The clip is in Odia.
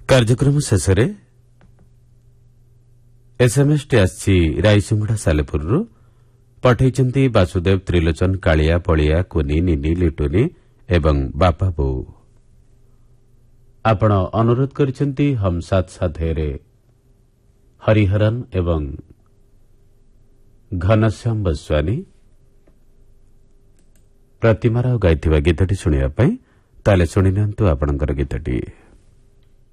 କାର୍ଯ୍ୟକ୍ରମ ଶେଷରେ ଏସ୍ଏମ୍ଏସ୍ଟି ଆସିଛି ରାଇସୁଙ୍ଗୁଡ଼ା ସାଲେପୁରରୁ। ପଠାଇଛନ୍ତି ବାସୁଦେବ, ତ୍ରିଲୋଚନ, କାଳିଆ, ପଳିଆ, କୁନି, ନିନି, ଲିଟୁନି ଏବଂ ବାପା ବୋଉ। ଆପଣ ଅନୁରୋଧ କରିଛନ୍ତି ହମ୍ ସାଥ ସାଥେରେ ହରିହରନ୍ ଏବଂ ଘନଶ୍ୟାମ ବସ୍ୱାନୀ ପ୍ରତିମା ରାଓ ଗାଇଥିବା ଗୀତଟି ଶୁଣିବା ପାଇଁ। ତାହେଲେ ଶୁଣିନିଅନ୍ତୁ ଆପଣଙ୍କର ଗୀତଟି।